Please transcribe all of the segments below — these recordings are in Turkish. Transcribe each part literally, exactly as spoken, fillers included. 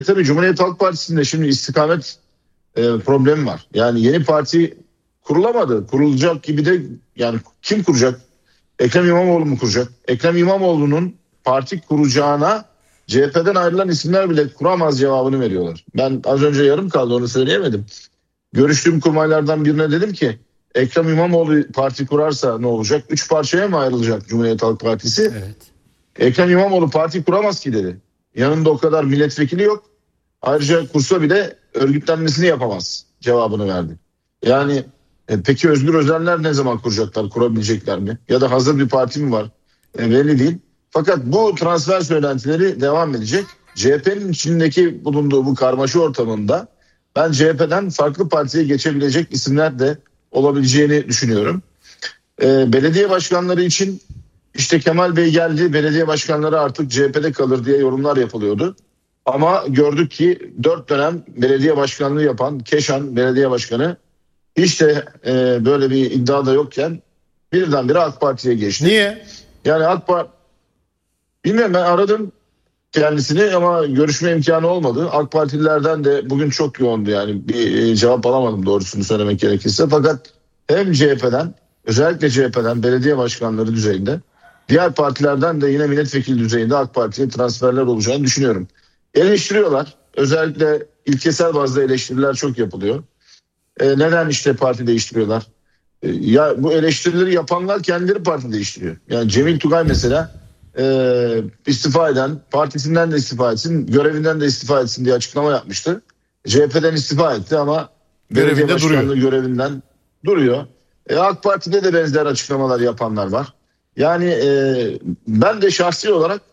tabii Cumhuriyet Halk Partisi'nde şimdi istikamet e, problemi var. Yani yeni parti kurulamadı. Kurulacak gibi de yani kim kuracak? Ekrem İmamoğlu mu kuracak? Ekrem İmamoğlu'nun parti kuracağına C H P'den ayrılan isimler bile kuramaz cevabını veriyorlar. Ben az önce yarım kaldı, onu söyleyemedim. Görüştüğüm kurmaylardan birine dedim ki Ekrem İmamoğlu parti kurarsa ne olacak? Üç parçaya mı ayrılacak Cumhuriyet Halk Partisi? Evet. Ekrem İmamoğlu parti kuramaz ki dedi. Yanında o kadar milletvekili yok. Ayrıca kursa bile örgütlenmesini yapamaz cevabını verdi. Yani e, peki Özgür Özeller ne zaman kuracaklar, kurabilecekler mi? Ya da hazır bir parti mi var? E, belli değil. Fakat bu transfer söylentileri devam edecek. C H P'nin içindeki bulunduğu bu karmaşa ortamında ben C H P'den farklı partiye geçebilecek isimler de olabileceğini düşünüyorum. E, belediye başkanları için işte Kemal Bey geldi, belediye başkanları artık C H P'de kalır diye yorumlar yapılıyordu. Ama gördük ki dört dönem belediye başkanlığı yapan Keşan Belediye Başkanı hiç de e, böyle bir iddia da yokken birdenbire AK Parti'ye geçti. Niye? Yani AK Parti, bilmiyorum, ben aradım kendisini ama görüşme imkanı olmadı. AK Partililerden de bugün çok yoğundu, yani bir cevap alamadım doğrusunu söylemek gerekirse. Fakat hem C H P'den, özellikle C H P'den belediye başkanları düzeyinde, diğer partilerden de yine milletvekili düzeyinde AK Parti'ye transferler olacağını düşünüyorum. Eleştiriyorlar. Özellikle ilkesel bazda eleştiriler çok yapılıyor. E, neden işte parti değiştiriyorlar? E, ya bu eleştirileri yapanlar kendileri parti değiştiriyor. Yani Cemil Tugay mesela e, istifa eden, partisinden de istifa etsin, görevinden de istifa etsin diye açıklama yapmıştı. C H P'den istifa etti ama belediye başkanlığı görevinden duruyor. E, AK Parti'de de benzer açıklamalar yapanlar var. Yani e, ben de şahsi olarak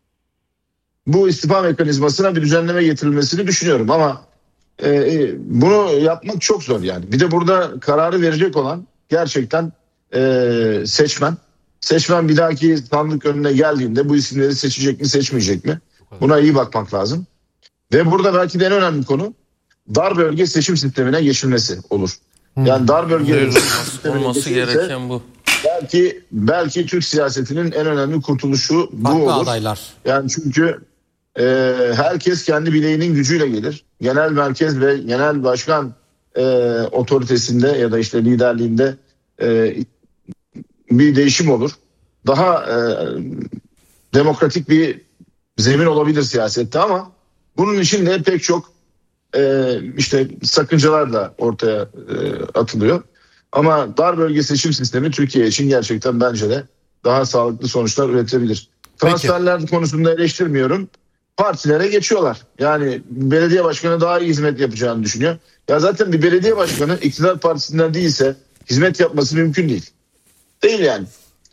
bu istifa mekanizmasına bir düzenleme getirilmesini düşünüyorum ama e, bunu yapmak çok zor yani. Bir de burada kararı verecek olan gerçekten e, seçmen. Seçmen bir dahaki sandık önüne geldiğinde bu isimleri seçecek mi, seçmeyecek mi? Buna iyi bakmak lazım. Ve burada belki de en önemli konu dar bölge seçim sistemine geçilmesi olur. Yani dar bölge olması gereken bu. Belki belki Türk siyasetinin en önemli kurtuluşu bu Farklı olur. Adaylar. Yani çünkü e, herkes kendi bileğinin gücüyle gelir. Genel merkez ve genel başkan e, otoritesinde ya da işte liderliğinde e, bir değişim olur. Daha e, demokratik bir zemin olabilir siyasette ama bunun için de pek çok e, işte sakıncalar da ortaya e, atılıyor. Ama dar bölge seçim sistemi Türkiye için gerçekten bence de daha sağlıklı sonuçlar üretebilir. Transferler Peki. konusunda eleştirmiyorum. Partilere geçiyorlar. Yani belediye başkanı daha iyi hizmet yapacağını düşünüyor. Ya zaten bir belediye başkanı iktidar partisinden değilse hizmet yapması mümkün değil. Değil yani.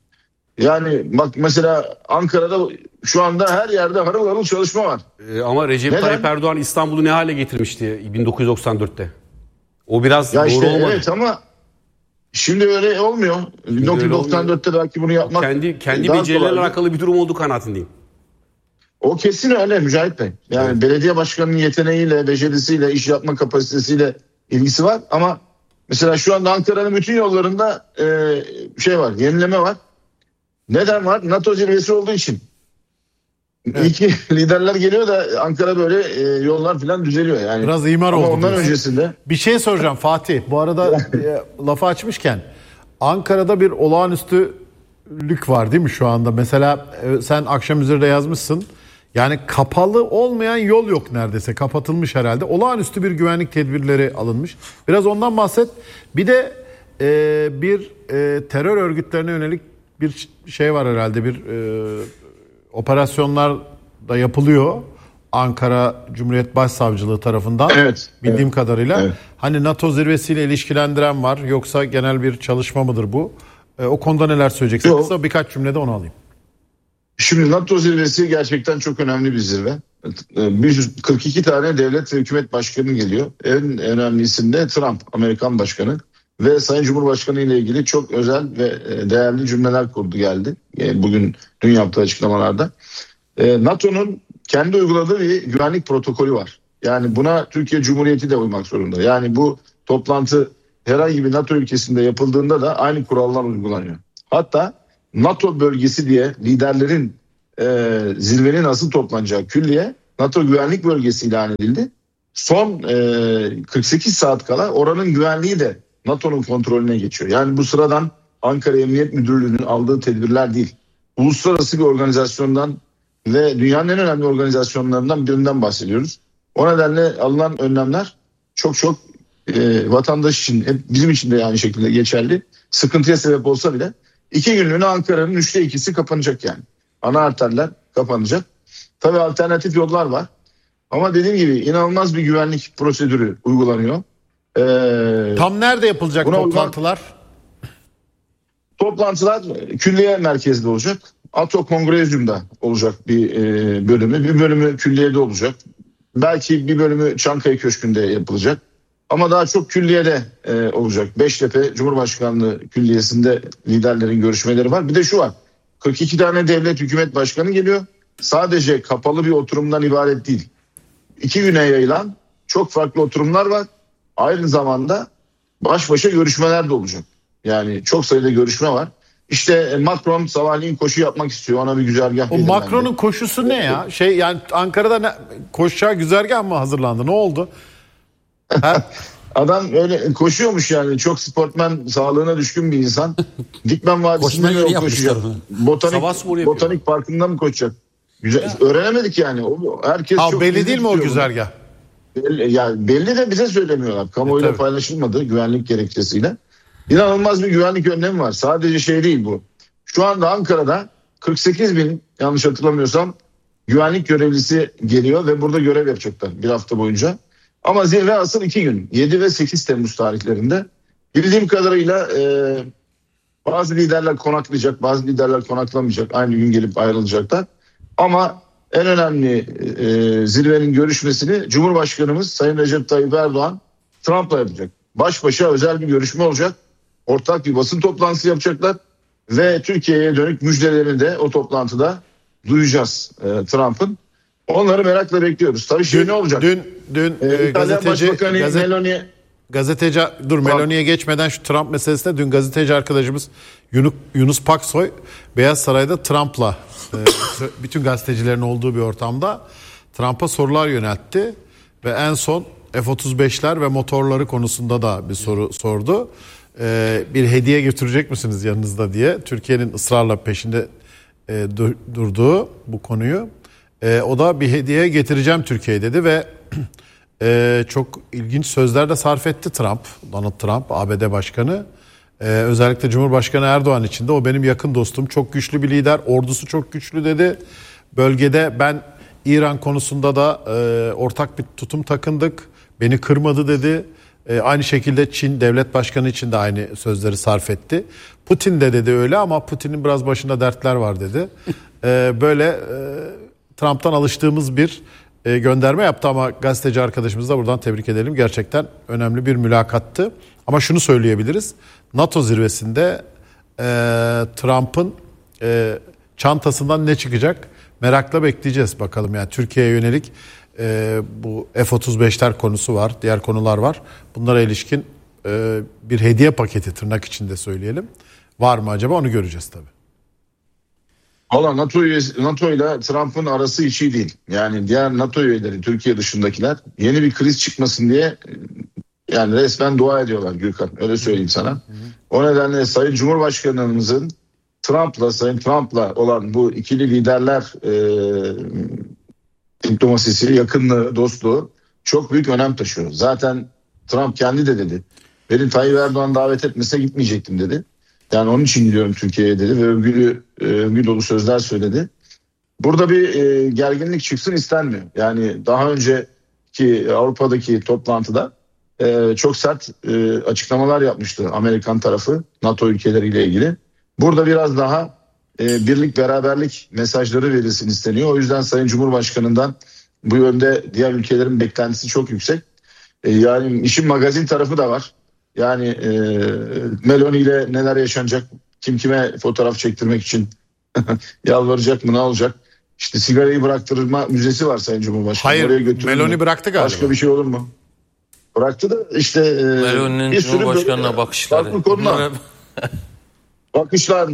Yani bak mesela Ankara'da şu anda her yerde harıl harıl çalışma var. Ee, ama Recep Neden? Tayyip Erdoğan İstanbul'u ne hale getirmişti bin dokuz yüz doksan dörtte? O biraz ya doğru işte, olmadı. Evet ama şimdi öyle olmuyor. bin dokuz yüz doksan dörtte belki bunu yapmak kendi kendi becerilerle alakalı bir durum olduğu kanaatindeyim. O kesin öyle Mücahit Bey. Yani evet. Belediye başkanının yeteneğiyle, becerisiyle, iş yapma kapasitesiyle ilgisi var ama mesela şu anda Ankara'nın bütün yollarında e, şey var, yenileme var. Neden var? NATO zirvesi olduğu için. Evet. İyi ki liderler geliyor da Ankara böyle e, yollar falan düzeliyor yani. Biraz imar ama oldu. Ondan diyorsun. öncesinde. Bir şey soracağım Fatih. Bu arada e, lafı açmışken Ankara'da bir olağanüstülük var değil mi şu anda? Mesela e, sen akşam üzerinde yazmışsın. Yani kapalı olmayan yol yok neredeyse. Kapatılmış herhalde. Olağanüstü bir güvenlik tedbirleri alınmış. Biraz ondan bahset. Bir de e, bir e, terör örgütlerine yönelik bir şey var herhalde. Bir e, operasyonlar da yapılıyor. Ankara Cumhuriyet Başsavcılığı tarafından. Evet. Bildiğim evet, kadarıyla. Evet. Hani NATO zirvesiyle ilişkilendiren var. Yoksa genel bir çalışma mıdır bu? E, o konuda neler söyleyeceksin? Yok. Kısa birkaç cümlede onu alayım. Şimdi NATO zirvesi gerçekten çok önemli bir zirve. kırk iki tane devlet ve hükümet başkanı geliyor. En önemli isim de Trump, Amerikan başkanı. Ve Sayın Cumhurbaşkanı ile ilgili çok özel ve değerli cümleler kurdu geldi. Bugün dün yaptığı açıklamalarda. NATO'nun kendi uyguladığı bir güvenlik protokolü var. Yani buna Türkiye Cumhuriyeti de uymak zorunda. Yani bu toplantı herhangi bir NATO ülkesinde yapıldığında da aynı kurallar uygulanıyor. Hatta NATO bölgesi diye liderlerin e, zirvenin nasıl toplanacağı külliye NATO güvenlik bölgesi ilan edildi. Son e, kırk sekiz saat kala oranın güvenliği de NATO'nun kontrolüne geçiyor. Yani bu sıradan Ankara Emniyet Müdürlüğü'nün aldığı tedbirler değil. Uluslararası bir organizasyondan ve dünyanın en önemli organizasyonlarından birinden bahsediyoruz. O nedenle alınan önlemler çok çok e, vatandaş için, hep bizim için de aynı şekilde geçerli. Sıkıntıya sebep olsa bile iki günlüğüne Ankara'nın üçte ikisi kapanacak yani. Ana arterler kapanacak. Tabii alternatif yollar var. Ama dediğim gibi inanılmaz bir güvenlik prosedürü uygulanıyor. Ee, Tam nerede yapılacak toplantılar? Toplantılar külliye merkezde olacak. Ato Kongrezyum'da olacak bir e, bölümü. Bir bölümü külliyede olacak. Belki bir bölümü Çankaya Köşkü'nde yapılacak. Ama daha çok külliyede e, olacak. Beştepe Cumhurbaşkanlığı Külliyesi'nde liderlerin görüşmeleri var. Bir de şu var. kırk iki tane devlet hükümet başkanı geliyor. Sadece kapalı bir oturumdan ibaret değil. İki güne yayılan çok farklı oturumlar var. Aynı zamanda baş başa görüşmeler de olacak. Yani çok sayıda görüşme var. İşte Macron sabahleyin koşu yapmak istiyor. Ona bir güzergah. O Macron'un koşusu ne ya? Şey yani Ankara'da ne, koşacağı güzergah mı hazırlandı? Ne oldu? Adam öyle koşuyormuş yani. Çok sportmen, sağlığına düşkün bir insan. Dikmen Vadisi'nde mi koşacak? Botanik, botanik Parkı'nda mı koşacak? Güzel. Ya. Öğrenemedik yani. O, herkes ha, çok belli değil mi o güzergah? Belli, yani belli de bize söylemiyorlar. Kamuoyuyla e, paylaşılmadı güvenlik gerekçesiyle. İnanılmaz bir güvenlik önlemi var. Sadece şey değil bu. Şu anda Ankara'da kırk sekiz bin yanlış hatırlamıyorsam güvenlik görevlisi geliyor ve burada görev yapacaklar bir hafta boyunca. Ama zirve asıl iki gün. yedi ve sekiz Temmuz tarihlerinde. Bildiğim kadarıyla e, bazı liderler konaklayacak, bazı liderler konaklamayacak. Aynı gün gelip ayrılacaklar. Ama en önemli e, zirvenin görüşmesini Cumhurbaşkanımız Sayın Recep Tayyip Erdoğan Trump'la yapacak. Baş başa özel bir görüşme olacak. Ortak bir basın toplantısı yapacaklar. Ve Türkiye'ye dönük müjdelerini de o toplantıda duyacağız e, Trump'ın. Onları merakla bekliyoruz. Tabii şey ne olacak? Dün dün e, e, gazeteci gazet, Meloni gazeteci dur Meloni'ye geçmeden şu Trump meselesinde dün gazeteci arkadaşımız Yunus, Yunus Paksoy Beyaz Saray'da Trump'la e, bütün gazetecilerin olduğu bir ortamda Trump'a sorular yöneltti ve en son F otuz beşler ve motorları konusunda da bir soru sordu. E, bir hediye götürecek misiniz yanınızda diye Türkiye'nin ısrarla peşinde e, dur, durduğu bu konuyu. E, o da bir hediye getireceğim Türkiye'ye dedi ve e, çok ilginç sözler de sarf etti Trump, Donald Trump, A B D Başkanı. E, özellikle Cumhurbaşkanı Erdoğan için de o benim yakın dostum, çok güçlü bir lider, ordusu çok güçlü dedi. Bölgede ben İran konusunda da e, ortak bir tutum takındık, beni kırmadı dedi. E, aynı şekilde Çin Devlet Başkanı için de aynı sözleri sarf etti. Putin de dedi öyle ama Putin'in biraz başında dertler var dedi. E, böyle... E, Trump'tan alıştığımız bir e, gönderme yaptı ama gazeteci arkadaşımızı da buradan tebrik edelim. Gerçekten önemli bir mülakattı. Ama şunu söyleyebiliriz. NATO zirvesinde e, Trump'ın e, çantasından ne çıkacak merakla bekleyeceğiz bakalım. Yani Türkiye'ye yönelik e, bu F otuz beşler konusu var, diğer konular var. Bunlara ilişkin e, bir hediye paketi tırnak içinde söyleyelim. Var mı acaba onu göreceğiz tabii. Valla NATO, NATO ile Trump'ın arası hiç iyi değil. Yani diğer NATO üyeleri, Türkiye dışındakiler yeni bir kriz çıkmasın diye yani resmen dua ediyorlar Gürkan. Öyle söyleyeyim sana. O nedenle Sayın Cumhurbaşkanımızın Trump'la, Sayın Trump'la olan bu ikili liderler e, diplomasisi, yakınlığı, dostluğu çok büyük önem taşıyor. Zaten Trump kendi de dedi. Beni Tayyip Erdoğan davet etmese gitmeyecektim dedi. Yani onun için gidiyorum Türkiye'ye dedi ve övgülü, övgü dolu sözler söyledi. Burada bir e, gerginlik çıksın istenmiyor. Yani daha önceki Avrupa'daki toplantıda e, çok sert e, açıklamalar yapmıştı Amerikan tarafı NATO ülkeleriyle ilgili. Burada biraz daha e, birlik beraberlik mesajları verilsin isteniyor. O yüzden Sayın Cumhurbaşkanı'ndan bu yönde diğer ülkelerin beklentisi çok yüksek. E, yani işin magazin tarafı da var. Yani e, Meloni ile neler yaşanacak, kim kime fotoğraf çektirmek için yalvaracak mı, ne olacak? İşte sigarayı bıraktırma müzesi var Sayın Cumhurbaşkanı. Hayır, Meloni mi? Bıraktı galiba. Başka bir şey olur mu? Bıraktı da işte e, Meloni'nin Cumhurbaşkanına bakışları. Farklı konular. Bakışlar,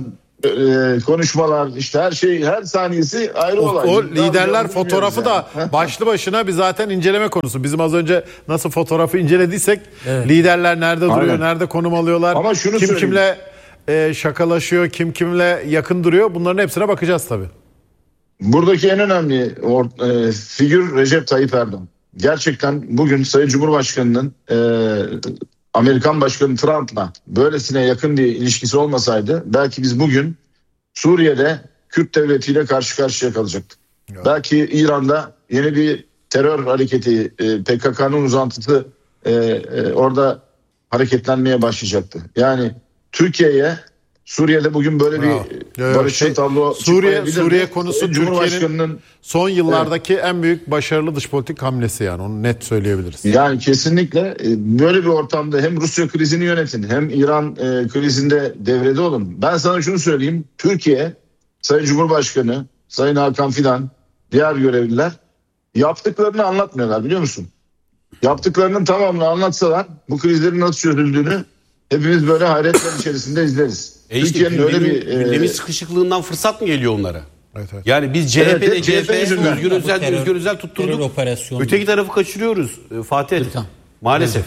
e, konuşmalar, işte her şey, her saniyesi ayrı O, olay. o Ne liderler yapacağımızı fotoğrafı bilmiyoruz da başlı başına bir zaten inceleme konusu. Bizim az önce nasıl fotoğrafı incelediysek liderler nerede duruyor, Aynen. nerede konum alıyorlar, Ama şunu kim söyleyeyim. kimle e, şakalaşıyor, kim kimle yakın duruyor. Bunların hepsine bakacağız tabii. Buradaki en önemli or- e, figür Recep Tayyip Erdoğan. Gerçekten bugün Sayın Cumhurbaşkanı'nın e, Amerikan Başkanı Trump'la böylesine yakın bir ilişkisi olmasaydı belki biz bugün Suriye'de Kürt devletiyle karşı karşıya kalacaktık. Ya. Belki İran'da yeni bir terör hareketi, e, P K K'nın uzantısı e, e, orada hareketlenmeye başlayacaktı. Yani Türkiye'ye Suriye'de bugün böyle Bravo. bir Yo, yo, barışçıl şey, tablo Suriye çıkmayabilir Suriye mi? konusu Sayın Türkiye'nin Cumhurbaşkanı'nın son yıllardaki en büyük başarılı dış politik hamlesi, yani onu net söyleyebiliriz. yani kesinlikle e, böyle bir ortamda hem Rusya krizini yönetin hem İran e, krizinde devrede olun. Ben sana şunu söyleyeyim. Türkiye, Sayın Cumhurbaşkanı, Sayın Hakan Fidan, diğer görevliler yaptıklarını anlatmıyorlar, biliyor musun? Yaptıklarının tamamını anlatsalar bu krizlerin nasıl çözüldüğünü hepimiz böyle hayretler içerisinde izleriz. E işte Türkiye'nin öyle gündemin, bir e, gündemin sıkışıklığından fırsat mı geliyor onlara? Evet, evet. Yani biz C H P'de Evet, C H P, C H P yüzünden. Özgür Özel, Terör- Özgür Özel terör tutturduk. operasyonu. Öteki tarafı kaçırıyoruz e, Fatih. Lütfen. Maalesef.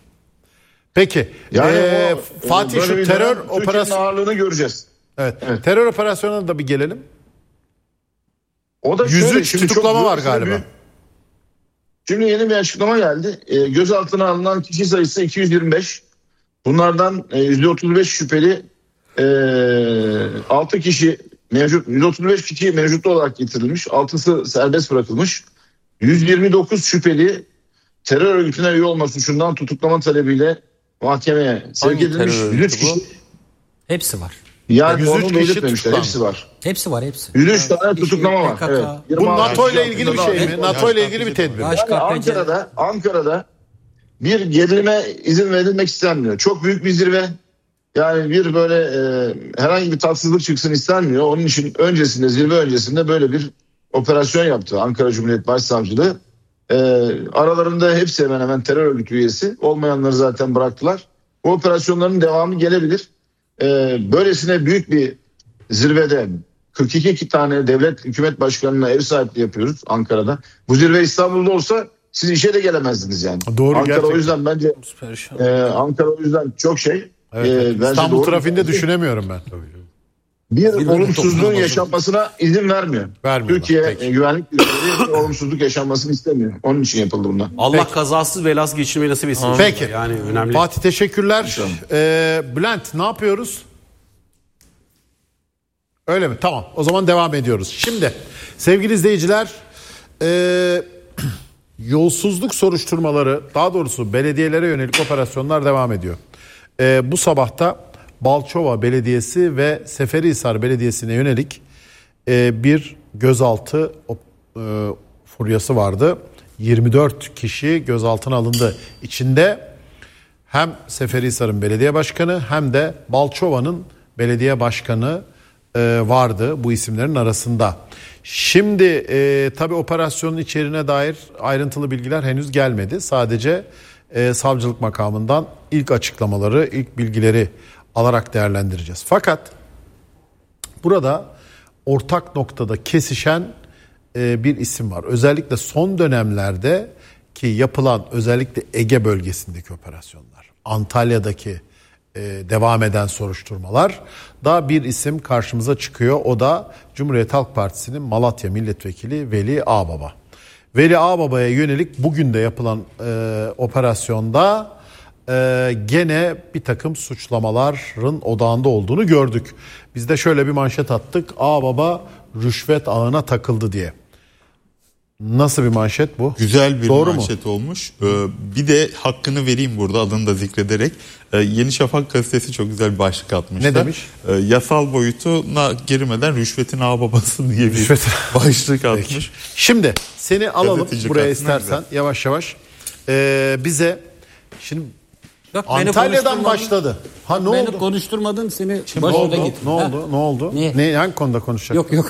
Peki yani e, o, Fatih böyle şu bir terör dönem Türkiye'nin operasyonu, ağırlığını göreceğiz. evet, Evet. terör operasyonuna da bir gelelim. O da yüz şöyle, üç şimdi çok tutuklama var dolayısıyla galiba. büyük- Şimdi yeni bir açıklama geldi. E, gözaltına alınan kişi sayısı iki yüz yirmi beş. Bunlardan e, yüzde otuz beş şüpheli, e, altı kişi mevcut, yüz otuz beş kişi mevcutlu olarak getirilmiş. altısı serbest bırakılmış. yüz yirmi dokuz şüpheli terör örgütüne üye olma suçundan tutuklama talebiyle mahkemeye sevk Hangi edilmiş. terör yüz üç örgütü bu? kişi. Hepsi var. Yani yüz üç onu kişi belirtmemişler. tutuklandı. Hepsi var. Hepsi var hepsi. yüz üç tane Kişi, tutuklama var. P K K, Evet. Bu yirmi altı NATO ile kişi ilgili bir hakkında şey da- mi? NATO ile ilgili bir tedbir. Baş- Yani K P C. Ankara'da, Ankara'da bir gerilime izin verilmek istenmiyor. Çok büyük bir zirve. Yani bir böyle e, herhangi bir tatsızlık çıksın istenmiyor. Onun için öncesinde, zirve öncesinde böyle bir operasyon yaptı Ankara Cumhuriyet Başsavcılığı. E, aralarında hepsi hemen hemen terör örgütü üyesi. Olmayanları zaten bıraktılar. Bu operasyonların devamı gelebilir. E, böylesine büyük bir zirvede kırk iki tane devlet hükümet başkanına ev sahipliği yapıyoruz Ankara'da. Bu zirve İstanbul'da olsa siz işe de gelemezdiniz yani. Doğru, Ankara gerçekten. o yüzden bence Perişan. e, Ankara o yüzden çok şey. Evet, e, evet. bence İstanbul doğru. trafiğinde düşünemiyorum ben. Bir Zirvede olumsuzluğun toplanması. yaşanmasına izin vermiyor. Vermiyorlar, Türkiye peki. e, güvenlik güçleri olumsuzluk yaşanmasını istemiyor. Onun için yapıldı bunlar. Allah Peki. kazasız belasız geçirmeyi nasip etsin. Peki. Yani önemli. Fatih teşekkürler. Ee, Bülent ne yapıyoruz? Öyle mi? Tamam. O zaman devam ediyoruz. Şimdi sevgili izleyiciler, ee, yolsuzluk soruşturmaları, daha doğrusu belediyelere yönelik operasyonlar devam ediyor. Ee, bu sabahta Balçova Belediyesi ve Seferihisar Belediyesi'ne yönelik e, bir gözaltı e, furyası vardı. yirmi dört kişi gözaltına alındı. İçinde hem Seferihisar'ın belediye başkanı hem de Balçova'nın belediye başkanı e, vardı bu isimlerin arasında. Şimdi e, tabii operasyonun içeriğine dair ayrıntılı bilgiler henüz gelmedi. Sadece e, savcılık makamından ilk açıklamaları, ilk bilgileri alarak değerlendireceğiz. Fakat burada ortak noktada kesişen e, bir isim var. Özellikle son dönemlerde ki yapılan özellikle Ege bölgesindeki operasyonlar, Antalya'daki e, devam eden soruşturmalar da bir isim karşımıza çıkıyor. O da Cumhuriyet Halk Partisi'nin Malatya Milletvekili Veli Ağbaba. Veli Ağbaba'ya yönelik bugün de yapılan e, operasyonda e, gene bir takım suçlamaların odağında olduğunu gördük. Biz de şöyle bir manşet attık. Ağbaba rüşvet ağına takıldı diye. Nasıl bir manşet bu? Güzel bir Doğru manşet olmuş. Ee, bir de hakkını vereyim burada adını da zikrederek. Ee, Yeni Şafak gazetesi çok güzel bir başlık atmışlar. Ne demiş? Ee, yasal boyutuna girmeden rüşvetin ağababası diye bir Rüşvet- başlık atmış. Şimdi seni alalım Gazeteci buraya kartına istersen güzel. yavaş yavaş. Ee, bize şimdi Bak, beni Antalya'dan konuşturmadın. başladı. Ha ne Beni oldu? konuşturmadın, seni Ne başına oldu? git. Ne oldu? Ne oldu? Niye? Ne hangi konuda konuşacak? Yok yok.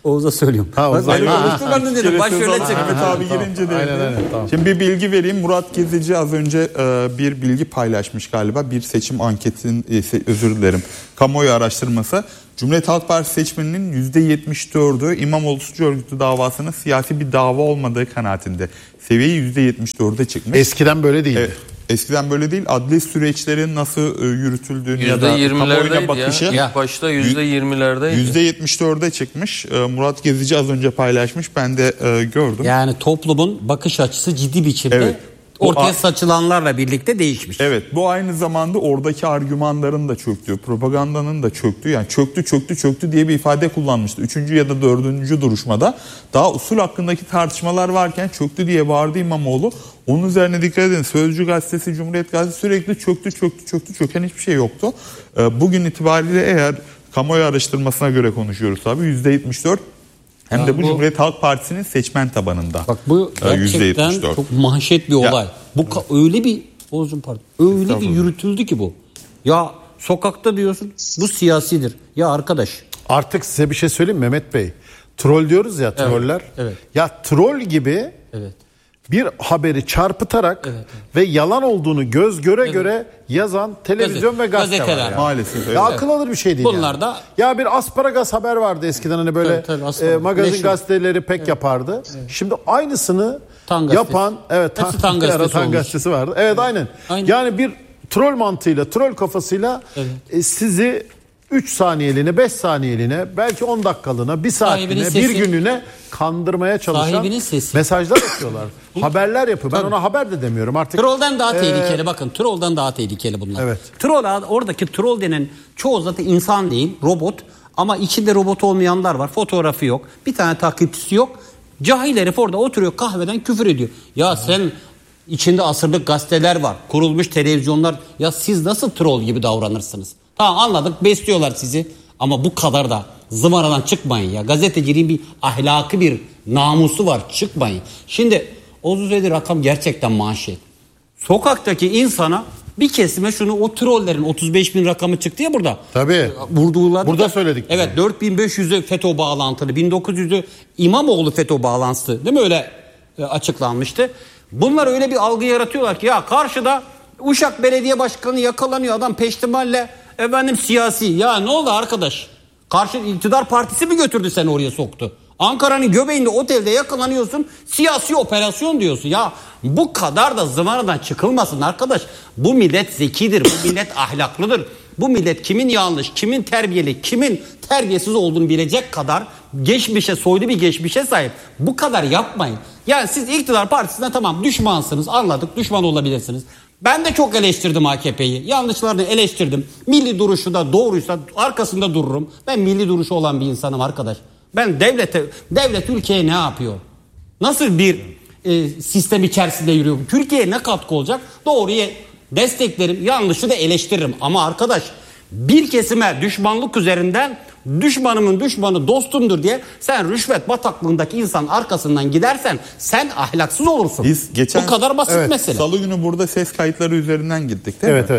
Oğuz'a söylüyorum. Ha, Oğuz'a- Ben Ha, konuştum ben de dedim. Kere Baş söz şöyle aldım. çıktı. Mehmet abi girince de. Aynen, aynen, tamam. Şimdi bir bilgi vereyim. Murat Gezici az önce e, bir bilgi paylaşmış galiba. Bir seçim anketin e, se- özür dilerim. Kamuoyu araştırması. Cumhuriyet Halk Partisi seçmeninin yüzde yetmiş dördü İmamoğlu suç örgütü davasının siyasi bir dava olmadığı kanaatinde. Seviyeyi yüzde yetmiş dörde çıkmış. Eskiden böyle değildi. Evet. Eskiden böyle değil. Adli süreçlerin nasıl e, yürütüldüğünü ya yüzde da kamuoyuna yirmilerdeydi bakışı ya. İlk başta yüzde yirmilerdeydi. yüzde yetmiş dörde çıkmış. E, Murat Gezici az önce paylaşmış. Ben de e, gördüm. Yani toplumun bakış açısı ciddi biçimde Evet. Bu ortaya a- saçılanlarla birlikte değişmiş. Evet, bu aynı zamanda oradaki argümanların da çöktüğü, propagandanın da çöktüğü, yani çöktü çöktü çöktü diye bir ifade kullanmıştı. Üçüncü ya da dördüncü duruşmada daha usul hakkındaki tartışmalar varken çöktü diye bağırdı İmamoğlu. Onun üzerine dikkat edin. Sözcü gazetesi, Cumhuriyet gazetesi sürekli çöktü çöktü çöktü çöken hiçbir şey yoktu. Ee, bugün itibariyle eğer kamuoyu araştırmasına göre konuşuyoruz tabii yüzde yetmiş dört. Hem Ya de bu, bu- Cumhuriyet Halk Partisi'nin seçmen tabanında. Bak bu Ee, yüzde gerçekten yetmiş dört. çok manşet bir olay. Bu ka- öyle bir Oğuz'un pardon. Öyle bir Estağfurullah. yürütüldü ki bu. Ya sokakta diyorsun bu siyasidir. Ya arkadaş Artık size bir şey söyleyeyim mi Mehmet Bey? Troll diyoruz ya, troller. evet. Ya troll gibi evet. bir haberi çarpıtarak ve yalan olduğunu göz göre göre yazan televizyon Gazete- ve gazete gazeteler var. Yani. Maalesef. Ya Evet. akıl alır bir şey değil Bunlar yani. da- Ya bir asparagas haber vardı eskiden hani böyle Tabii, tabii, asparagas. e, magazin Meşhur. gazeteleri pek yapardı. Şimdi aynısını Tan gazetesi. yapan evet Hepsi Tan, Tan bir ara gazetesi Tan olmuş. gazetesi vardı. Evet aynen. Aynen. Yani bir troll mantığıyla, troll kafasıyla e, sizi üç saniyeliğine, beş saniyeliğine, belki on dakikalığına, bir Sahibinin saatliğine, bir sesi. günlüğüne kandırmaya çalışan Sahibinin sesi. mesajlar atıyorlar. Haberler yapıyor. Ben ona haber de demiyorum artık. Trollden daha Ee, tehlikeli bakın. Trollden daha tehlikeli bunlar. Evet. Troll oradaki troll denen çoğu zaten insan değil, robot ama içinde robot olmayanlar var. Fotoğrafı yok. Bir tane takipçisi yok. Cahil herif orada oturuyor kahveden küfür ediyor. Ya sen içinde asırlık gazeteler var. Kurulmuş televizyonlar. Ya siz nasıl troll gibi davranırsınız? Tamam anladık besliyorlar sizi. Ama bu kadar da zımaradan çıkmayın ya. Gazeteciliğin bir ahlakı bir namusu var. Çıkmayın. Şimdi o düzeyde rakam gerçekten manşet. Sokaktaki insana bir kesime şunu o trollerin otuz beş bin rakamı çıktı ya burada. Tabii. Vurduğuladı. Burada da- söyledik. Evet dört bin beş yüzü FETÖ bağlantılı. bin dokuz yüzü İmamoğlu FETÖ bağlantısı. Değil mi öyle e, açıklanmıştı. Bunlar öyle bir algı yaratıyorlar ki ya karşıda Uşak Belediye Başkanı yakalanıyor adam peştimalle efendim siyasi. Ya ne oldu arkadaş? Karşı iktidar partisi mi götürdü seni oraya soktu? Ankara'nın göbeğinde otelde yakalanıyorsun siyasi operasyon diyorsun. Ya bu kadar da zıvanadan çıkılmasın arkadaş. Bu millet zekidir, bu millet ahlaklıdır. Bu millet kimin yanlış, kimin terbiyeli, kimin terbiyesiz olduğunu bilecek kadar geçmişe, soylu bir geçmişe sahip. Bu kadar yapmayın. Yani siz iktidar partisine tamam düşmansınız, anladık, düşman olabilirsiniz. Ben de çok eleştirdim A K P'yi. Yanlışlarını eleştirdim. Milli duruşu da doğruysa arkasında dururum. Ben milli duruşu olan bir insanım arkadaş. Ben devlete, devlet ülkeye ne yapıyor? Nasıl bir e, sistem içerisinde yürüyor? Türkiye'ye ne katkı olacak? Doğruyu desteklerim, yanlışı da eleştiririm. Ama arkadaş bir kesime düşmanlık üzerinden düşmanımın düşmanı dostumdur diye sen rüşvet bataklığındaki insanın arkasından gidersen sen ahlaksız olursun. Biz geçen- Bu kadar basit Evet, mesele. Salı günü burada ses kayıtları üzerinden gittik değil Evet, mi? evet.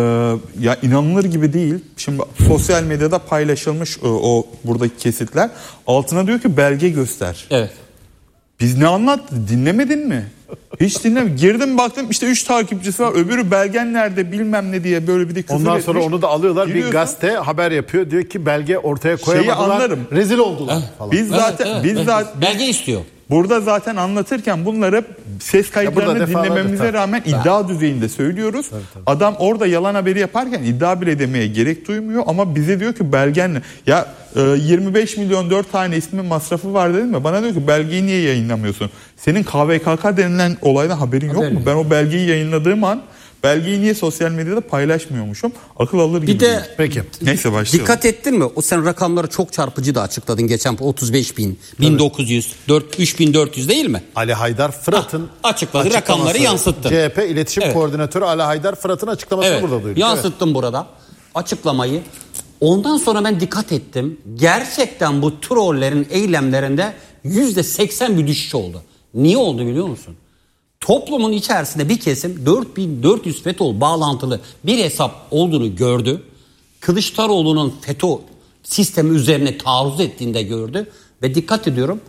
Ee, ya inanılır gibi değil. Şimdi sosyal medyada paylaşılmış o, o buradaki kesitler. Altına diyor ki belge göster. Evet. Biz ne anlattı? Dinlemedin mi? Hiç dinleme. Girdim baktım işte üç takipçisi var. Öbürü belgen nerede bilmem ne diye böyle bir de küfür Ondan etmiş. sonra onu da alıyorlar. Bir Giriyorsun. gazete haber yapıyor. Diyor ki belge ortaya koyamadılar. anlarım. Rezil oldular falan. Biz zaten Evet, evet, biz evet. zaten belge istiyor. burada zaten anlatırken bunları ses kayıtlarını burada defalarca, dinlememize tabii. rağmen iddia düzeyinde söylüyoruz. Adam orada yalan haberi yaparken iddia bile demeye gerek duymuyor ama bize diyor ki belgenle ya e, yirmi beş milyon dört tane ismin masrafı var dedim mi? Bana diyor ki belgeyi niye yayınlamıyorsun? Senin K V K K denilen olaydan haberin yok Haberim mu? Ben o belgeyi yayınladığım an belgeyi niye sosyal medyada paylaşmıyormuşum? Akıl alır gibi Bir de değil. Peki. Neyse başlayalım. dikkat ettin mi? O sen rakamları çok çarpıcı da açıkladın geçen otuz beş bin, bin dokuz yüz, üç bin dört yüz değil mi? Ali Haydar Fırat'ın Ah, açıkladı, açıklaması. rakamları yansıttı. C H P İletişim Evet. Koordinatörü Ali Haydar Fırat'ın açıklamasını Evet. burada duyduk. Yansıttım burada açıklamayı. Ondan sonra ben dikkat ettim. Gerçekten bu trollerin eylemlerinde yüzde seksen bir düşüş oldu. Niye oldu biliyor musun? Toplumun içerisinde bir kesim dört bin dört yüz FETÖ bağlantılı bir hesap olduğunu gördü. Kılıçdaroğlu'nun FETÖ sistemi üzerine taarruz ettiğinde gördü. Ve dikkat ediyorum,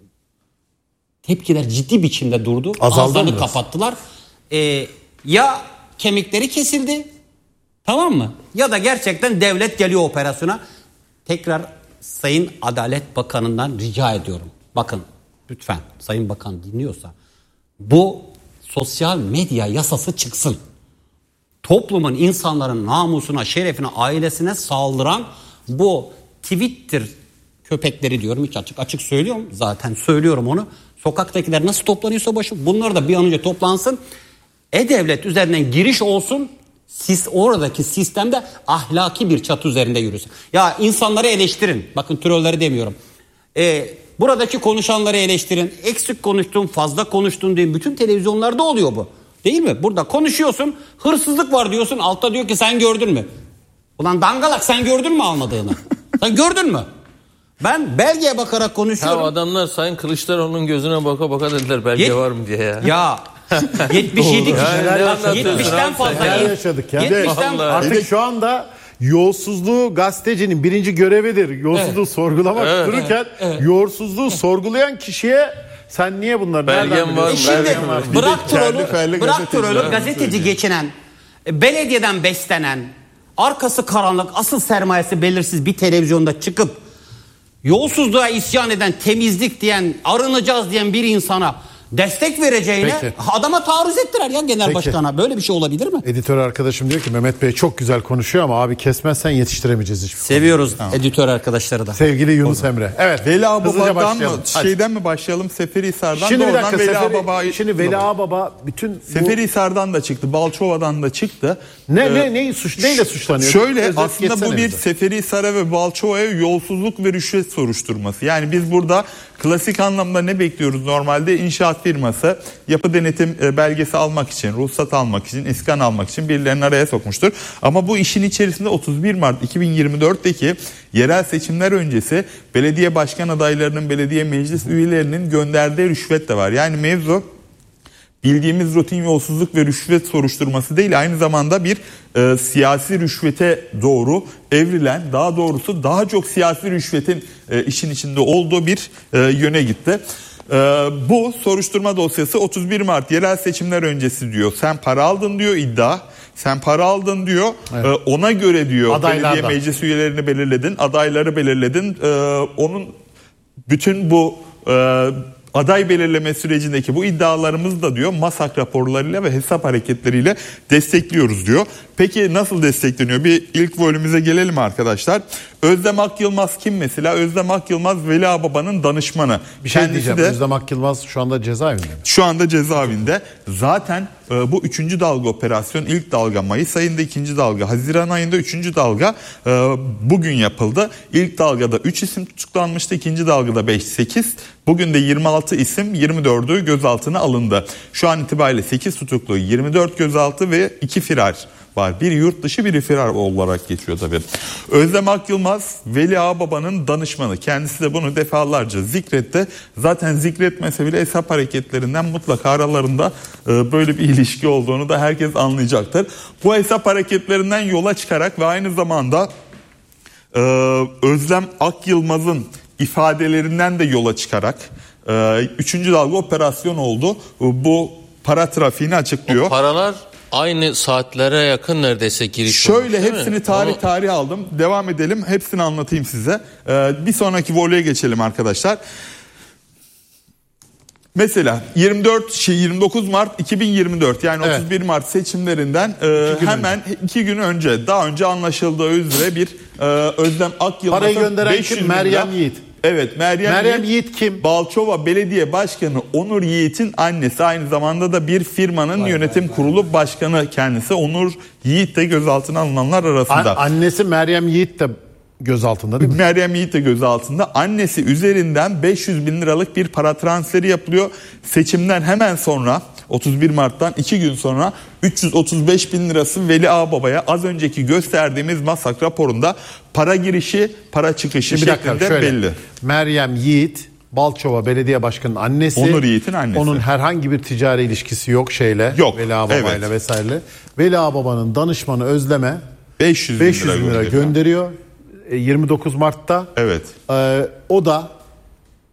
tepkiler ciddi biçimde durdu. Azaldı Ağızlarını mı? kapattılar. Ee, ya kemikleri kesildi, tamam mı? Ya da gerçekten devlet geliyor operasyona. Tekrar Sayın Adalet Bakanı'ndan rica ediyorum. Bakın lütfen, Sayın Bakan dinliyorsa bu sosyal medya yasası çıksın. Toplumun, insanların namusuna, şerefine, ailesine saldıran bu Twitter köpekleri diyorum, hiç açık açık söylüyorum. Zaten söylüyorum onu. Sokaktakiler nasıl toplanıyorsa başı, bunlar da bir an önce toplansın. E-Devlet üzerinden giriş olsun. Siz oradaki sistemde ahlaki bir çatı üzerinde yürüsün. Ya insanları eleştirin. Bakın trolleri demiyorum. Ee, buradaki konuşanları eleştirin. Eksik konuştuğun, fazla konuştuğun diye bütün televizyonlarda oluyor bu. Değil mi? Burada konuşuyorsun, hırsızlık var diyorsun. Altta diyor ki sen gördün mü? Ulan dangalak, sen gördün mü almadığını? Sen gördün mü? Ben belgeye bakarak konuşuyorum. Ya adamlar Sayın Kılıçdaroğlu'nun gözüne baka baka dediler belge Yet- var mı diye ya. Ya yetmiş yedi kişi. Yani ne anlatıyorsun yetmişten abi fazla. Neler yaşadık ya. yetmişten Vallahi. Artık şu anda yolsuzluğu gazetecinin birinci görevidir. Yolsuzluğu Evet. sorgulamak Evet. dururken yolsuzluğu sorgulayan kişiye sen niye bunları Belgem nereden var, E biliyorsun? şimdi belgem var. bırak kendi trolü, felli bırak gazeteci trolü, var. gazeteci geçinen, e, belediyeden beslenen, arkası karanlık, asıl sermayesi belirsiz bir televizyonda çıkıp yolsuzluğa isyan eden, temizlik diyen, arınacağız diyen bir insana destek vereceğine Peki. adama taarruz ettiler ya genel Peki. başkana. Böyle bir şey olabilir mi? Editör arkadaşım diyor ki Mehmet Bey çok güzel konuşuyor ama abi kesmezsen yetiştiremeyeceğiz hiçbir şey. Seviyoruz editör arkadaşları da. Sevgili Yunus Emre. Evet. Veli hızlıca Ağababa'dan başlayalım. mı, Hadi. şeyden mi başlayalım? Seferihisar'dan Şimdi bir doğrudan dakika. Veli Seferi, Ağababa. şimdi Veli Ağababa bütün bu, Seferihisar'dan da çıktı, Balçova'dan da çıktı. ne Ee, ne neyi suç neyle suçlanıyor? Şöyle Özet aslında bu geçsene bir bize. Seferihisar'a ve Balçova'ya yolsuzluk ve rüşvet soruşturması. Yani biz burada klasik anlamda ne bekliyoruz normalde? İnşaat firması yapı denetim e, belgesi almak için, ruhsat almak için, iskan almak için birilerini araya sokmuştur. Ama bu işin içerisinde otuz bir Mart iki bin yirmi dörtteki yerel seçimler öncesi belediye başkan adaylarının, belediye meclis üyelerinin gönderdiği rüşvet de var. Yani mevzu bildiğimiz rutin yolsuzluk ve rüşvet soruşturması değil, aynı zamanda bir e, siyasi rüşvete doğru evrilen, daha doğrusu daha çok siyasi rüşvetin e, işin içinde olduğu bir e, yöne gitti. E, bu soruşturma dosyası otuz bir Mart yerel seçimler öncesi diyor. Sen para aldın diyor iddia. Sen para aldın diyor. Evet. E, ona göre diyor Adaylardan. belediye meclis üyelerini belirledin, adayları belirledin. E, onun bütün bu e, aday belirleme sürecindeki bu iddialarımızı da diyor MASAK raporlarıyla ve hesap hareketleriyle destekliyoruz diyor. Peki nasıl destekleniyor? Bir ilk volümüze gelelim arkadaşlar. Özlem Akyılmaz kim mesela? Özlem Akyılmaz Veli Ağababa'nın danışmanı. Bir şey Kendisi diyeceğim. de Özlem Akyılmaz şu anda cezaevinde mi? şu anda cezaevinde. Zaten e, bu üçüncü dalga operasyon, ilk dalga Mayıs ayında, ikinci dalga Haziran ayında, üçüncü dalga e, bugün yapıldı. İlk dalgada üç isim tutuklanmıştı, ikinci dalgada beş sekiz. Bugün de yirmi altı isim, yirmi dördü gözaltına alındı. Şu an itibariyle sekiz tutuklu, yirmi dört gözaltı ve iki firar var. Bir yurt dışı, biri firar olarak geçiyor tabii. Özlem Akyılmaz Veli Ağababa'nın danışmanı. Kendisi de bunu defalarca zikretti. Zaten zikretmese bile hesap hareketlerinden mutlaka aralarında e, böyle bir ilişki olduğunu da herkes anlayacaktır. Bu hesap hareketlerinden yola çıkarak ve aynı zamanda e, Özlem Akyılmaz'ın ifadelerinden de yola çıkarak e, üçüncü dalga operasyon oldu. Bu para trafiğini açıklıyor. O paralar aynı saatlere yakın neredeyse giriş Şöyle olmuş, değil hepsini mi? tarih Onu- tarih aldım. Devam edelim. Hepsini anlatayım size. Ee, bir sonraki voleye geçelim arkadaşlar. Mesela yirmi dört şey yirmi dokuz Mart iki bin yirmi dört yani Evet. otuz bir Mart seçimlerinden e, gün hemen iki gün önce, daha önce anlaşıldığı üzere bir e, Özlem Akyılmaz'a Parayı gönderen beş yüz kim? bin lira- Meryem Yiğit. Evet, Meryem, Meryem Yiğit kim? Balçova Belediye Başkanı Onur Yiğit'in annesi, aynı zamanda da bir firmanın yönetim kurulu başkanı kendisi. Onur Yiğit de gözaltına alınanlar arasında. A- annesi Meryem Yiğit de gözaltında değil mi? Meryem Yiğit de gözaltında. Annesi üzerinden beş yüz bin liralık bir para transferi yapılıyor. Seçimden hemen sonra, otuz bir Mart'tan iki gün sonra üç yüz otuz beş bin lirası Veli Ağababa'ya, az önceki gösterdiğimiz MASAK raporunda para girişi, para çıkışı Şimdi bir dakika şeklinde şöyle. belli. Meryem Yiğit Balçova Belediye Başkanı'nın annesi. Onur Yiğit'in annesi. Onun herhangi bir ticari ilişkisi yok şeyle. Yok, Veli Ağababa'yla evet. vesaire. Veli Ağababa'nın danışmanı Özlem'e beş yüz bin beş yüz bin lira gönderiyor. gönderiyor. E, yirmi dokuz Mart'ta. Evet. E, o da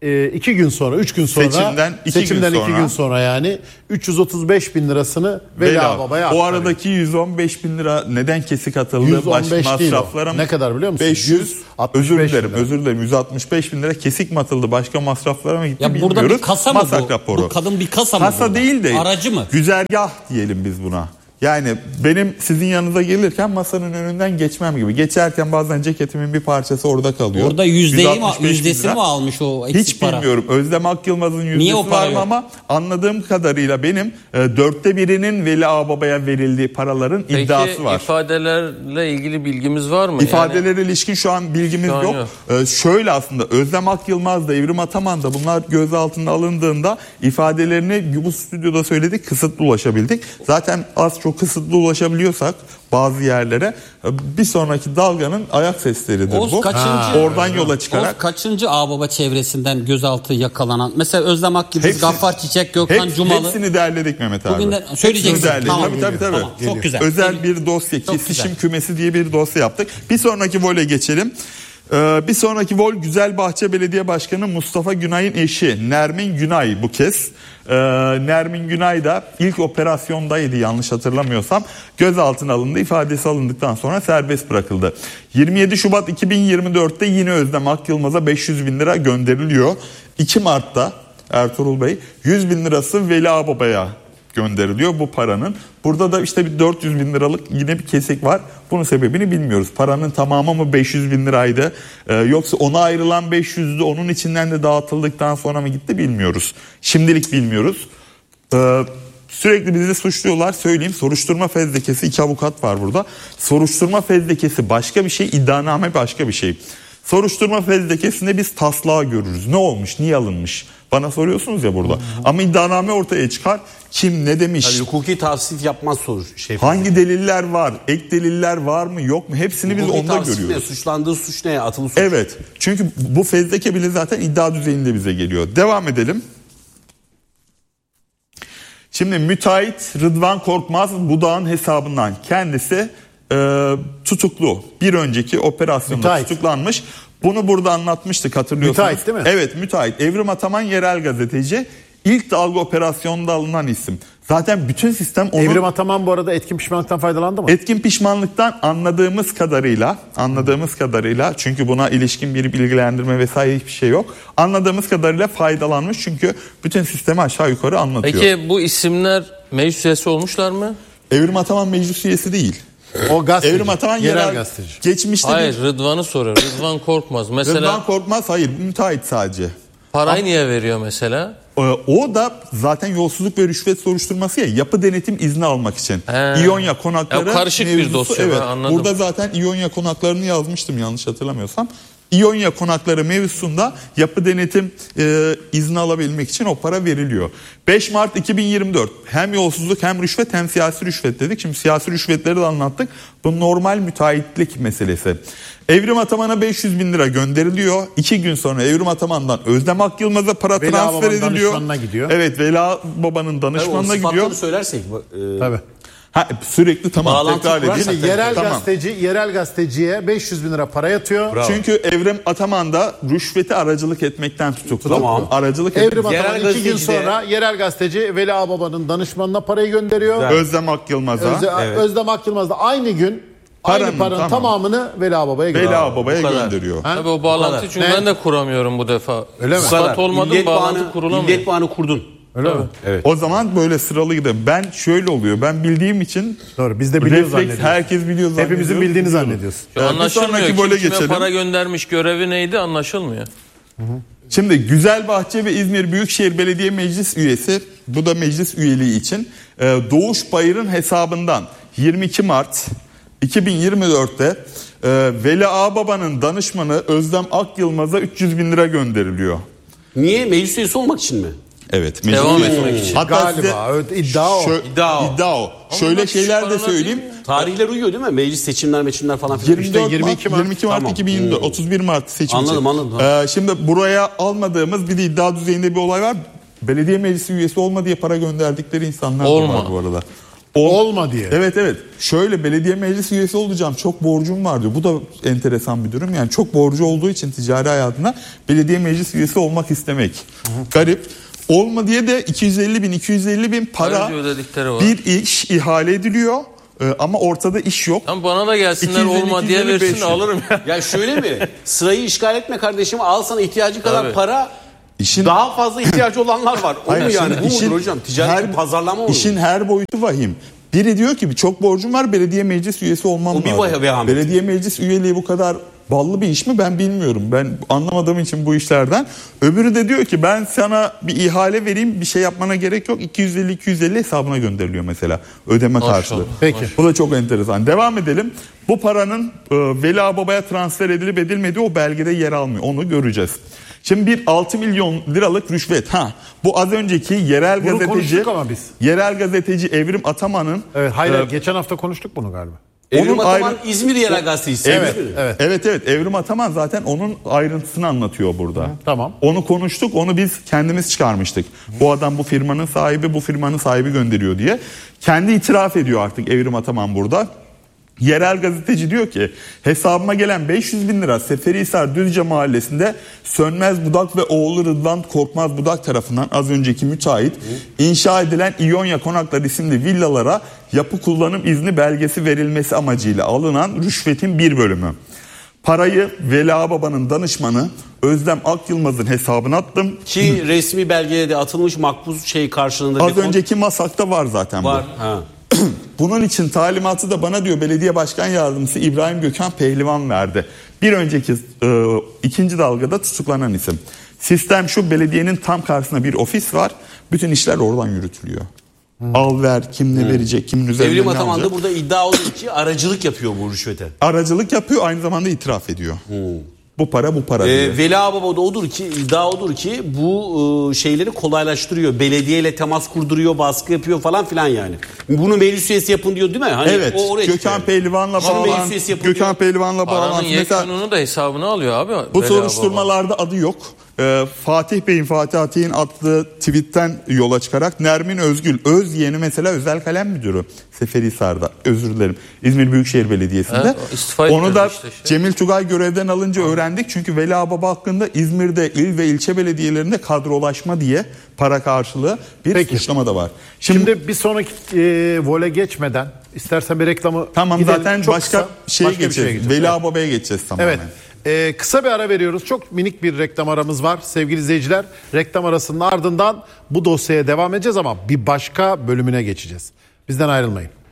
e, iki gün sonra, üç gün sonra Seçimden iki seçimden gün iki sonra. gün sonra yani üç yüz otuz beş bin lirasını Vela Baba'ya O aktarıyor. aradaki yüz on beş bin lira neden kesik atıldı? yüz on beş Baş değil o. masraflara mı? Ne kadar biliyor musun? beş yüz yüz altmış özür beş dilerim bin lira. özür dilerim yüz altmış beş bin lira kesik mi atıldı? Başka masraflara mı gitti Ya bilmiyoruz. burada bir kasa mı Masak bu? raporu. Bu kadın bir kasa mı Kasa burada? değil de Aracı mı? güzergah diyelim biz buna. Yani benim sizin yanınıza gelirken masanın önünden geçmem gibi. Geçerken bazen ceketimin bir parçası orada kalıyor. Orada yüzdeyi mi, yüz altmış beş bin yüzdesini lira. mi almış o eksik Hiç para? bilmiyorum. Özlem Akyılmaz'ın Niye yüzdesi o para var mı yok? ama anladığım kadarıyla benim e, dörtte birinin Veli Ağababa'ya verildiği paraların Peki iddiası var. ifadelerle ilgili bilgimiz var mı? İfadelere ilişkin şu an bilgimiz Şu an yok. yok. Ee, şöyle aslında Özlem Akyılmaz da Evrim Ataman da bunlar gözaltına alındığında ifadelerini bu stüdyoda söyledik, kısıtlı ulaşabildik. Zaten az çok kısıtlı ulaşabiliyorsak bazı yerlere bir sonraki dalganın ayak sesleridir Oğuz bu. kaçıncı? Oradan yola Oğuz çıkarak kaçıncı ağababa çevresinden gözaltı yakalanan? Mesela Özlem Akyıldız, Hepsi- Gaffar Çiçek, Gökhan hep, Cumalı. hepsini derledik Mehmet abi. Bugün de Hepsini söyleyeceksin. derledik. Tamam. Tabii tabii tabii. Tamam, çok güzel. Özel bir dosya, Çok kesişim güzel. kümesi diye bir dosya yaptık. Bir sonraki vole geçelim. Ee, bir sonraki vol Güzelbahçe Belediye Başkanı Mustafa Günay'ın eşi Nermin Günay bu kez. Ee, Nermin Günay da ilk operasyondaydı yanlış hatırlamıyorsam. Gözaltına alındı, ifadesi alındıktan sonra serbest bırakıldı. yirmi yedi Şubat iki bin yirmi dörtte yine Özlem Akyılmaz'a beş yüz bin lira gönderiliyor. iki Mart'ta Ertuğrul Bey yüz bin lirası Veli Ağababa'ya gönderiliyor bu paranın. Burada da işte bir dört yüz bin liralık yine bir kesik var. Bunun sebebini bilmiyoruz. Paranın tamamı mı beş yüz bin liraydı? Ee, yoksa ona ayrılan beş yüzdü onun içinden de dağıtıldıktan sonra mı gitti bilmiyoruz. Şimdilik bilmiyoruz. Ee, sürekli bizi suçluyorlar. Söyleyeyim, soruşturma fezlekesi, iki avukat var burada. Soruşturma fezlekesi başka bir şey, iddianame başka bir şey. Soruşturma fezlekesinde biz taslağı görürüz. Ne olmuş, niye alınmış? Bana soruyorsunuz ya burada. Ama iddianame ortaya çıkar. Kim ne demiş? Yani hukuki tavsif yapmaz soru. Şey Hangi deliller var? Ek deliller var mı yok mu? Hepsini biz Hukuki onda tavsif görüyoruz. ne? Suçlandığı suç ne? Atılı suç. Evet. Çünkü bu fezleke bile zaten iddia düzeyinde bize geliyor. Devam edelim. Şimdi müteahhit Rıdvan Korkmaz Budağ'ın hesabından kendisi e, tutuklu. Bir önceki operasyonda Müteahhit. tutuklanmış. Bunu burada anlatmıştık hatırlıyorsanız. Müteahhit değil mi? Evet, müteahhit. Evrim Ataman yerel gazeteci. İlk dalga operasyonunda alınan isim. Zaten bütün sistem onun... Evrim Ataman bu arada etkin pişmanlıktan faydalandı mı? Etkin pişmanlıktan anladığımız kadarıyla, anladığımız kadarıyla çünkü buna ilişkin bir bilgilendirme vesaire hiçbir şey yok. Anladığımız kadarıyla faydalanmış çünkü bütün sistemi aşağı yukarı anlatıyor. Peki bu isimler meclis üyesi olmuşlar mı? Evrim Ataman meclis üyesi değil. O gazeteci. Evrim Ataman yerel, yerel, gazeteci. geçmişte Hayır, bir... Rıdvan'ı soruyor. Rıdvan Korkmaz. Mesela Rıdvan Korkmaz hayır, müteahhit sadece. parayı niye veriyor mesela? Ee, O da zaten yolsuzluk ve rüşvet soruşturması ya, yapı denetim izni almak için. He. İonya konakları Ya karışık bir mevzusu, dosya, ben evet. anladım. Burada zaten İonya konaklarını yazmıştım yanlış hatırlamıyorsam. İonya konakları mevzusunda yapı denetim e, izni alabilmek için o para veriliyor. beş Mart iki bin yirmi dört hem yolsuzluk hem rüşvet hem siyasi rüşvet dedik. Şimdi siyasi rüşvetleri de anlattık. Bu normal müteahhitlik meselesi. Evrim Ataman'a beş yüz bin lira gönderiliyor. İki gün sonra Evrim Ataman'dan Özlem Akyılmaz'a para Veli transfer Ağababa'nın ediliyor. danışmanına gidiyor. Evet, Veli Baba'nın Tabii o danışmanına gidiyor. sıfatları söylersek. E, Tabii. Ha, sürekli tamam Bağlantı tekrar edeyim. kurarsak Şimdi yerel Tamam. gazeteci yerel gazeteciye beş yüz bin lira para yatıyor. Çünkü Evrim Ataman da rüşveti aracılık etmekten tutuklu. Tamam. Aracılık Evrim etmek. Yerel Ataman iki gün gazeteci de- sonra yerel gazeteci Veli Ağababa'nın danışmanına parayı gönderiyor. Özlem Akyılmaz'a. Özde- Özlem Akyılmaz da aynı gün Paranın, aynı paranın tamam. tamamını Veli Ağababa'ya Veli gönderiyor. Ağababa'ya Bu kadar. gönderiyor. Tabii o bağlantıyı çünkü Ne? ben de kuramıyorum bu defa. Öyle mi? Sıfat olmadı mı İlliyet bağlantı bağını, kurulamıyor. İlliyet bağını kurdun. Öyle mi? O zaman böyle sıralı gidelim. Ben şöyle oluyor. Ben bildiğim için Doğru. Biz de biliyoruz refleks zannediyoruz. herkes biliyor zannediyor. Hepimizin bildiğini zannediyorsun. Şu Bir anlaşılmıyor. sonraki Kim vole kime geçelim. para göndermiş, görevi neydi anlaşılmıyor. Şimdi Güzelbahçe ve İzmir Büyükşehir Belediye Meclis üyesi, bu da meclis üyeliği için e, Doğuş Bayır'ın hesabından yirmi iki Mart iki bin yirmi dörtte e, Veli Ağababa'nın danışmanı Özlem Akyılmaz'a üç yüz bin lira gönderiliyor. Niye? Meclis üyesi olmak için mi? Evet. Devam meclis etmek üyesi. için. Hatta Galiba, size evet, iddia o. şö- İddia o. iddia o. Şöyle bunlar şeyler de küçük paralar söyleyeyim. değil mi? Tarihler uyuyor değil mi? Meclis seçimler meçimler falan filan. yirmi dört yirmi iki Mart. yirmi iki Mart Tamam. iki bin yirmi dört, otuz bir Mart seçim Anladım, için. anladım. Ee, şimdi buraya almadığımız bir de iddia düzeyinde bir olay var. Belediye meclisi üyesi olma diye para gönderdikleri insanlar da Olma. var bu arada. Ol, Olma diye. Evet evet. Şöyle belediye meclis üyesi olacağım. Çok borcum var diyor. Bu da enteresan bir durum. Yani çok borcu olduğu için ticari hayatına belediye meclis üyesi olmak istemek. Hı hı. Garip. Olma diye de iki yüz elli bin iki yüz elli bin para bir iş ihale ediliyor. Ee, ama ortada iş yok. Tam bana da gelsinler olma diye versin alırım ya. Ya şöyle mi? Sırayı işgal etme kardeşim, al sana ihtiyacı kadar Tabii. para. İşin, daha fazla ihtiyacı olanlar var. O Hayır, mu yani? Bu işin, mudur hocam? Ticaret her, pazarlama mı? İşin her boyutu vahim. Biri diyor ki çok borcum var, belediye meclis üyesi olmam lazım. O bir vahim. Belediye meclis üyeliği bu kadar ballı bir iş mi ben bilmiyorum. Ben anlamadığım için bu işlerden. Öbürü de diyor ki ben sana bir ihale vereyim, bir şey yapmana gerek yok. iki yüz elli iki yüz elli hesabına gönderiliyor mesela ödeme Maşallah. karşılığı. Peki. Bu da çok enteresan. Devam edelim. Bu paranın e, Veli Ağababa'ya transfer edilip edilmediği o belgede yer almıyor. Onu göreceğiz. Şimdi bir altı milyon liralık rüşvet. Ha, bu az önceki yerel bunu gazeteci ama biz. Yerel gazeteci Evrim Ataman'ın Evet, hayır e, geçen hafta konuştuk bunu galiba. Evrim onun Ataman ayrı... İzmir Yerel Gazetesi. Evet, evet. Evet evet. Evrim Ataman zaten onun ayrıntısını anlatıyor burada. Hı, tamam. Onu konuştuk. Onu biz kendimiz çıkarmıştık. Hı. Bu adam bu firmanın sahibi, bu firmanın sahibi gönderiyor diye. Kendi itiraf ediyor artık Evrim Ataman burada. Yerel gazeteci diyor ki hesabıma gelen beş yüz bin lira Seferihisar Düzce mahallesinde Sönmez Budak ve oğlu Rıdvan Korkmaz Budak tarafından az önceki müteahhit Hı. inşa edilen İonya Konaklar isimli villalara yapı kullanım izni belgesi verilmesi amacıyla alınan rüşvetin bir bölümü. Parayı Veli Ağababa'nın danışmanı Özlem Akyılmaz'ın hesabına attım. Ki resmi belgeye de atılmış makbuz şey karşılığında. Az önceki masakta var zaten var. bu. Ha. Bunun için talimatı da bana diyor belediye başkan yardımcısı İbrahim Gökhan Pehlivan verdi. Bir önceki e, ikinci dalgada tutuklanan isim. Sistem şu, belediyenin tam karşısında bir ofis var. Bütün işler oradan yürütülüyor. Hmm. Al ver, kim ne hmm. verecek, kimin üzerinden Evrim ne Ataman alacak. da burada iddia oluyor ki aracılık yapıyor bu rüşvete. Aracılık yapıyor, aynı zamanda itiraf ediyor. Hmm. Bu para bu para diyor. Ee, Veli Ağababa da odur ki, iddia odur ki bu e, şeyleri kolaylaştırıyor. Belediyeyle temas kurduruyor, baskı yapıyor falan filan yani. Bunu meclis üyesi yapın diyor değil mi? Hani evet. O Gökhan çıkıyor. Pehlivan'la bağlan. Gökhan Pehlivan'la bağlantı. Yekununu da hesabına alıyor abi. Bu Veli soruşturmalarda Ağababa. Adı yok. Ee, Fatih Bey'in, Fatih Atik'in attığı tweetten yola çıkarak Nermin Özgül, öz yeğeni mesela özel kalem müdürü Seferihisar'da, özür dilerim, İzmir Büyükşehir Belediyesi'nde. Evet, onu da işte şey. Cemil Tugay görevden alınca ha. öğrendik. Çünkü Veli Ağababa hakkında İzmir'de il ve ilçe belediyelerinde kadrolaşma diye para karşılığı bir Peki. suçlama da var. Şimdi, Şimdi bir sonraki e, vole geçmeden istersen bir reklamı tamam gidelim. Zaten Çok başka kısa, şeye başka geçeceğiz. Şeye geçeceğiz. Veli Ağababa'ya geçeceğiz tamamen. Evet. Ee, kısa bir ara veriyoruz. Çok minik bir reklam aramız var sevgili izleyiciler. Reklam arasının ardından bu dosyaya devam edeceğiz ama bir başka bölümüne geçeceğiz. Bizden ayrılmayın.